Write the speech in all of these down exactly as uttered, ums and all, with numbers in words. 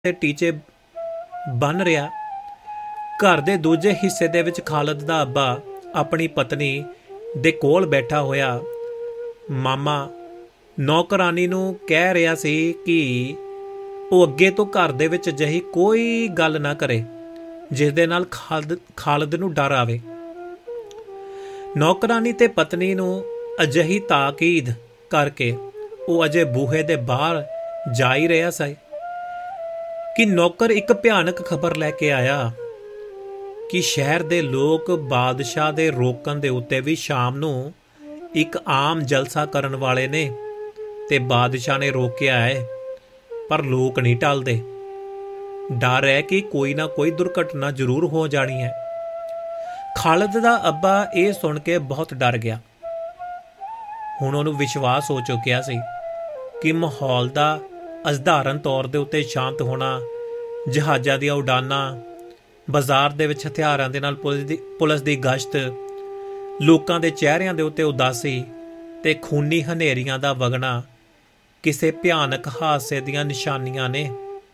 ਦੇ ਟੀਚੇ ਬੰਨ ਰਿਹਾ। ਘਰ ਦੇ ਦੂਜੇ ਹਿੱਸੇ ਦੇ ਵਿੱਚ ਖਾਲਦ ਦਾ ਅੱਬਾ ਆਪਣੀ ਪਤਨੀ ਦੇ ਕੋਲ ਬੈਠਾ ਹੋਇਆ ਮਾਮਾ ਨੌਕਰਾਨੀ ਨੂੰ ਕਹਿ ਰਿਹਾ ਸੀ ਕਿ ਉਹ ਅੱਗੇ ਤੋਂ ਘਰ ਦੇ ਵਿੱਚ ਅਜਿਹੀ ਕੋਈ ਗੱਲ ਨਾ ਕਰੇ ਜਿਸ ਦੇ ਨਾਲ ਖਾਲਦ ਖਾਲਦ ਨੂੰ ਡਰ ਆਵੇ। ਨੌਕਰਾਨੀ ਤੇ ਪਤਨੀ ਨੂੰ ਅਜਿਹੀ ਤਾਕੀਦ ਕਰਕੇ ਉਹ ਅਜੇ ਬੂਹੇ ਦੇ ਬਾਹਰ ਜਾ ਹੀ ਰਿਹਾ ਸੀ ਕਿ ਨੌਕਰ ਇੱਕ ਭਿਆਨਕ ਖਬਰ ਲੈ ਕੇ ਆਇਆ ਕਿ ਸ਼ਹਿਰ ਦੇ ਲੋਕ ਬਾਦਸ਼ਾਹ ਦੇ ਰੋਕਣ ਦੇ ਉੱਤੇ ਵੀ ਸ਼ਾਮ ਨੂੰ ਇੱਕ ਆਮ ਜਲਸਾ ਕਰਨ ਵਾਲੇ ਨੇ ਤੇ ਬਾਦਸ਼ਾਹ ਨੇ ਰੋਕਿਆ ਹੈ, ਪਰ ਲੋਕ ਨਹੀਂ ਟਲਦੇ। ਡਰ ਹੈ ਕਿ ਕੋਈ ਨਾ ਕੋਈ ਦੁਰਘਟਨਾ ਜ਼ਰੂਰ ਹੋ ਜਾਣੀ ਹੈ। ਖਾਲਦ ਦਾ ਅੱਬਾ ਇਹ ਸੁਣ ਕੇ ਬਹੁਤ ਡਰ ਗਿਆ। ਹੁਣ ਉਹਨੂੰ ਵਿਸ਼ਵਾਸ ਹੋ ਚੁੱਕਿਆ ਸੀ ਕਿ ਮਾਹੌਲ ਦਾ ਅਸਧਾਰਨ ਤੌਰ ਦੇ ਉੱਤੇ ਸ਼ਾਂਤ ਹੋਣਾ, ਜਹਾਜ਼ਾਂ ਦੀਆਂ ਉਡਾਨਾਂ, ਬਾਜ਼ਾਰ ਦੇ ਵਿੱਚ ਹਥਿਆਰਾਂ ਦੇ ਨਾਲ ਪੁਲਿਸ ਦੀ ਪੁਲਿਸ ਦੀ ਗਸ਼ਤ, ਲੋਕਾਂ ਦੇ ਚਿਹਰਿਆਂ ਦੇ ਉੱਤੇ ਉਦਾਸੀ ਤੇ ਖੂਨੀ ਹਨੇਰੀਆਂ ਦਾ ਵਗਣਾ ਕਿਸੇ ਭਿਆਨਕ ਹਾਦਸੇ ਦੀਆਂ ਨਿਸ਼ਾਨੀਆਂ ਨੇ।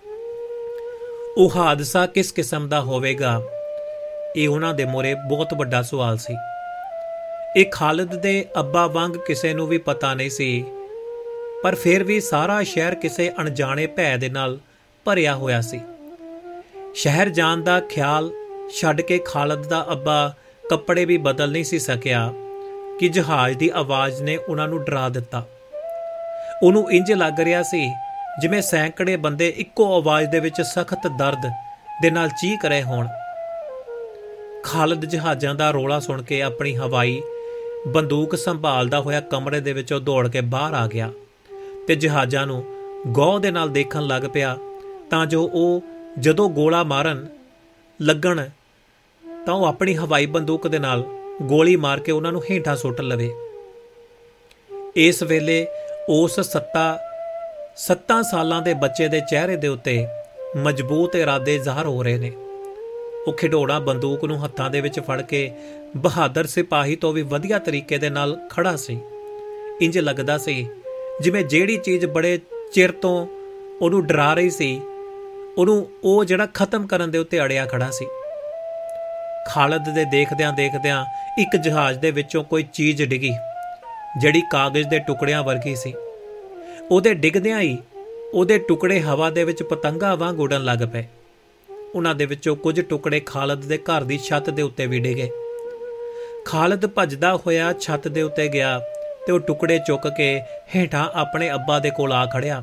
ਉਹ ਹਾਦਸਾ ਕਿਸ ਕਿਸਮ ਦਾ ਹੋਵੇਗਾ, ਇਹ ਉਹਨਾਂ ਦੇ ਮੂਹਰੇ ਬਹੁਤ ਵੱਡਾ ਸਵਾਲ ਸੀ। ਇਹ ਖਾਲਦ ਦੇ ਅੱਬਾ ਵਾਂਗ ਕਿਸੇ ਨੂੰ ਵੀ ਪਤਾ ਨਹੀਂ ਸੀ, ਪਰ ਫਿਰ ਵੀ ਸਾਰਾ ਸ਼ਹਿਰ ਕਿਸੇ ਅਣਜਾਣੇ ਭੈ ਦੇ ਨਾਲ ਭਰਿਆ ਹੋਇਆ ਸੀ। ਸ਼ਹਿਰ ਜਾਣ ਦਾ ਖਿਆਲ ਛੱਡ ਕੇ ਖਾਲਦ ਦਾ ਅੱਬਾ ਕੱਪੜੇ ਵੀ ਬਦਲ ਨਹੀਂ ਸੀ ਸਕਿਆ ਕਿ ਜਹਾਜ਼ ਦੀ ਆਵਾਜ਼ ਨੇ ਉਹਨਾਂ ਨੂੰ ਡਰਾ ਦਿੱਤਾ। ਉਹਨੂੰ ਇੰਜ ਲੱਗ ਰਿਹਾ ਸੀ ਜਿਵੇਂ ਸੈਂਕੜੇ ਬੰਦੇ ਇੱਕੋ ਆਵਾਜ਼ ਦੇ ਵਿੱਚ ਸਖਤ ਦਰਦ ਦੇ ਨਾਲ ਚੀਕ ਰਹੇ ਹੋਣ। ਖਾਲਦ ਜਹਾਜ਼ਾਂ ਦਾ ਰੌਲਾ ਸੁਣ ਕੇ ਆਪਣੀ ਹਵਾਈ ਬੰਦੂਕ ਸੰਭਾਲਦਾ ਹੋਇਆ ਕਮਰੇ ਦੇ ਵਿੱਚੋਂ ਦੌੜ ਕੇ ਬਾਹਰ ਆ ਗਿਆ ਤੇ ਜਹਾਜ਼ਾਂ ਨੂੰ ਗੌਰ ਦੇ ਨਾਲ ਦੇਖਣ ਲੱਗ ਪਿਆ, ਤਾਂ ਜੋ ਉਹ ਜਦੋਂ ਗੋਲਾ ਮਾਰਨ ਲੱਗਣ ਤਾਂ ਉਹ ਆਪਣੀ ਹਵਾਈ ਬੰਦੂਕ ਦੇ ਨਾਲ ਗੋਲੀ ਮਾਰ ਕੇ ਉਹਨਾਂ ਨੂੰ ਹੇਠਾਂ ਸੁੱਟ ਲਵੇ। ਇਸ ਵੇਲੇ ਉਸ ਸੱਤਾ ਸੱਤਾਂ ਸਾਲਾਂ ਦੇ ਬੱਚੇ ਦੇ ਚਿਹਰੇ ਦੇ ਉੱਤੇ ਮਜ਼ਬੂਤ ਇਰਾਦੇ ਜ਼ਾਹਰ ਹੋ ਰਹੇ ਨੇ। ਉਹ ਖਿਡੌਣਾ ਬੰਦੂਕ ਨੂੰ ਹੱਥਾਂ ਦੇ ਵਿੱਚ ਫੜ ਕੇ ਬਹਾਦਰ ਸਿਪਾਹੀ ਤੋਂ ਵੀ ਵਧੀਆ ਤਰੀਕੇ ਦੇ ਨਾਲ ਖੜਾ ਸੀ। ਇੰਜ ਲੱਗਦਾ ਸੀ ਜਿਵੇਂ ਜਿਹੜੀ ਚੀਜ਼ ਬੜੇ ਚਿਰ ਤੋਂ ਉਹਨੂੰ ਡਰਾ ਰਹੀ ਸੀ, ਉਹਨੂੰ ਉਹ ਜਿਹੜਾ ਖਤਮ ਕਰਨ ਦੇ ਉੱਤੇ ਅੜਿਆ ਖੜਾ ਸੀ। ਖਾਲਦ ਦੇ ਦੇਖਦਿਆਂ ਦੇਖਦਿਆਂ ਇੱਕ ਜਹਾਜ਼ ਦੇ ਵਿੱਚੋਂ ਕੋਈ ਚੀਜ਼ ਡਿੱਗੀ ਜਿਹੜੀ ਕਾਗਜ਼ ਦੇ ਟੁਕੜਿਆਂ ਵਰਗੀ ਸੀ। ਉਹਦੇ ਡਿੱਗਦਿਆਂ ਹੀ ਉਹਦੇ ਟੁਕੜੇ ਹਵਾ ਦੇ ਵਿੱਚ ਪਤੰਗਾਂ ਵਾਂਗ ਉੱਡਣ ਲੱਗ ਪਏ। ਉਹਨਾਂ ਦੇ ਵਿੱਚੋਂ ਕੁਝ ਟੁਕੜੇ ਖਾਲਦ ਦੇ ਘਰ ਦੀ ਛੱਤ ਦੇ ਉੱਤੇ ਵੀ ਡਿੱਗੇ। ਖਾਲਦ ਭੱਜਦਾ ਹੋਇਆ ਛੱਤ ਦੇ ਉੱਤੇ ਗਿਆ ਤੇ ਉਹ ਟੁਕੜੇ ਚੁੱਕ ਕੇ ਹੇਠਾਂ ਆਪਣੇ ਅੱਬਾ ਦੇ ਕੋਲ ਆ ਖੜਿਆ।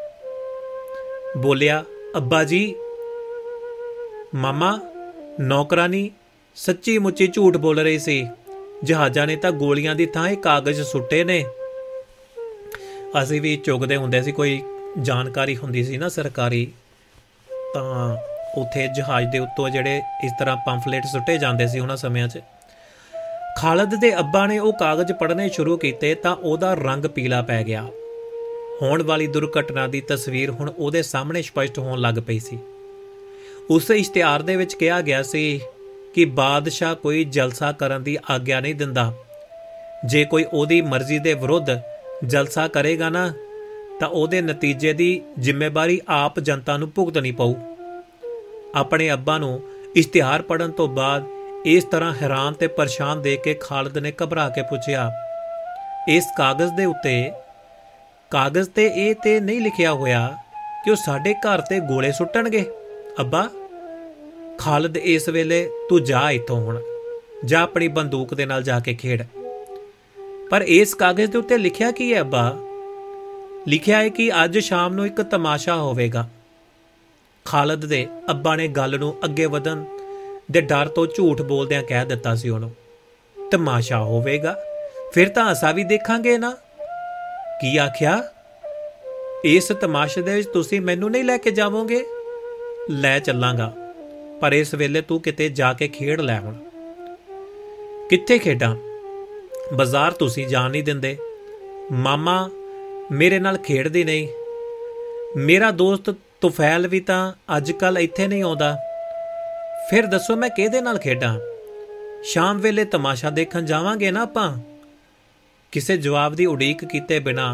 ਬੋਲਿਆ, ਅੱਬਾ ਜੀ। ਮਾਮਾ ਨੌਕਰਾਨੀ ਸੱਚੀ ਮੁੱਚੀ ਝੂਠ ਬੋਲ ਰਹੀ ਸੀ। ਜਹਾਜ਼ਾਂ ਨੇ ਤਾਂ ਗੋਲੀਆਂ ਦੀ ਥਾਂ ਕਾਗਜ਼ ਸੁੱਟੇ ਨੇ। ਅਸੀਂ ਵੀ ਚੁੱਕਦੇ ਹੁੰਦੇ ਸੀ, ਕੋਈ ਜਾਣਕਾਰੀ ਹੁੰਦੀ ਸੀ ਨਾ ਸਰਕਾਰੀ, ਤਾਂ ਉੱਥੇ ਜਹਾਜ਼ ਦੇ ਉੱਤੋਂ ਜਿਹੜੇ ਇਸ ਤਰ੍ਹਾਂ ਪੰਫਲੇਟ ਸੁੱਟੇ ਜਾਂਦੇ ਸੀ ਉਹਨਾਂ ਸਮਿਆਂ 'ਚ। ਖਾਲਦ ਦੇ ਅੱਬਾ ਨੇ ਉਹ ਕਾਗਜ਼ ਪੜ੍ਹਨੇ ਸ਼ੁਰੂ ਕੀਤੇ ਤਾਂ ਉਹਦਾ ਰੰਗ ਪੀਲਾ ਪੈ ਗਿਆ। ਹੋਣ ਵਾਲੀ ਦੁਰਘਟਨਾ ਦੀ ਤਸਵੀਰ ਹੁਣ ਉਹਦੇ ਸਾਹਮਣੇ ਸਪਸ਼ਟ ਹੋਣ ਲੱਗ ਪਈ ਸੀ। ਉਸ ਇਸ਼ਤਿਹਾਰ ਦੇ ਵਿੱਚ ਕਿਹਾ ਗਿਆ ਸੀ ਕਿ ਬਾਦਸ਼ਾਹ ਕੋਈ ਜਲਸਾ ਕਰਨ ਦੀ ਆਗਿਆ ਨਹੀਂ ਦਿੰਦਾ। ਜੇ ਕੋਈ ਉਹਦੀ ਮਰਜ਼ੀ ਦੇ ਵਿਰੁੱਧ ਜਲਸਾ ਕਰੇਗਾ ਨਾ ਤਾਂ ਉਹਦੇ ਨਤੀਜੇ ਦੀ ਜ਼ਿੰਮੇਵਾਰੀ ਆਪ ਜਨਤਾ ਨੂੰ ਭੁਗਤਣੀ ਪਊ। ਆਪਣੇ ਅੱਬਾ ਨੂੰ ਇਸ਼ਤਿਹਾਰ ਪੜ੍ਹਨ ਤੋਂ ਬਾਅਦ ਇਸ ਤਰ੍ਹਾਂ ਹੈਰਾਨ ਤੇ ਪਰੇਸ਼ਾਨ ਦੇਖ ਕੇ ਖਾਲਦ ਨੇ ਘਬਰਾ ਕੇ ਪੁੱਛਿਆ, ਇਸ ਕਾਗਜ਼ ਦੇ ਉੱਤੇ ਕਾਗਜ਼ ਤੇ ਇਹ ਤੇ ਨਹੀਂ ਲਿਖਿਆ ਹੋਇਆ ਕਿ ਉਹ ਸਾਡੇ ਘਰ ਤੇ ਗੋਲੇ ਸੁੱਟਣਗੇ ਅੱਬਾ? ਖਾਲਦ, ਇਸ ਵੇਲੇ ਤੂੰ ਜਾ ਇੱਥੋਂ, ਹੁਣ ਜਾ ਆਪਣੀ ਬੰਦੂਕ ਦੇ ਨਾਲ ਜਾ ਕੇ ਖੇਡ। ਪਰ ਇਸ ਕਾਗਜ਼ ਦੇ ਉੱਤੇ ਲਿਖਿਆ ਕੀ ਹੈ ਅੱਬਾ? ਲਿਖਿਆ ਹੈ ਕਿ ਅੱਜ ਸ਼ਾਮ ਨੂੰ ਇੱਕ ਤਮਾਸ਼ਾ ਹੋਵੇਗਾ। ਖਾਲਦ ਦੇ ਅੱਬਾ ਨੇ ਗੱਲ ਨੂੰ ਅੱਗੇ ਵਧਣ ਦੇ ਡਰ ਤੋਂ ਝੂਠ ਬੋਲਦਿਆਂ ਕਹਿ ਦਿੱਤਾ ਸੀ ਉਹਨੂੰ। ਤਮਾਸ਼ਾ ਹੋਵੇਗਾ? ਫਿਰ ਤਾਂ ਅਸਾਂ ਵੀ ਦੇਖਾਂਗੇ ਨਾ। ਕੀ ਆਖਿਆ? ਇਸ ਤਮਾਸ਼ੇ ਦੇ ਵਿੱਚ ਤੁਸੀਂ ਮੈਨੂੰ ਨਹੀਂ ਲੈ ਕੇ ਜਾਵੋਗੇ? ਲੈ ਚੱਲਾਂਗਾ, ਪਰ ਇਸ ਵੇਲੇ ਤੂੰ ਕਿਤੇ ਜਾ ਕੇ ਖੇਡ ਲੈ। ਹੁਣ ਕਿੱਥੇ ਖੇਡਾਂ? ਬਾਜ਼ਾਰ ਤੁਸੀਂ ਜਾਣ ਨਹੀਂ ਦਿੰਦੇ। ਮਾਮਾ ਮੇਰੇ ਨਾਲ ਖੇਡਦੀ ਨਹੀਂ। ਮੇਰਾ ਦੋਸਤ ਤੁਫੈਲ ਵੀ ਤਾਂ ਅੱਜ ਕੱਲ੍ਹ ਇੱਥੇ ਨਹੀਂ ਆਉਂਦਾ। ਫਿਰ ਦੱਸੋ ਮੈਂ ਕਿਹਦੇ ਨਾਲ ਖੇਡਾਂ? ਸ਼ਾਮ ਵੇਲੇ ਤਮਾਸ਼ਾ ਦੇਖਣ ਜਾਵਾਂਗੇ ਨਾ ਆਪਾਂ। ਕਿਸੇ ਜਵਾਬ ਦੀ ਉਡੀਕ ਕੀਤੇ ਬਿਨਾਂ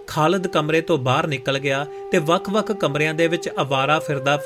ਖਾਲਿਦ ਕਮਰੇ ਤੋਂ ਬਾਹਰ ਨਿਕਲ ਗਿਆ ਤੇ ਵੱਖ-ਵੱਖ ਕਮਰਿਆਂ ਦੇ ਵਿੱਚ ਅਵਾਰਾ ਫਿਰਦਾ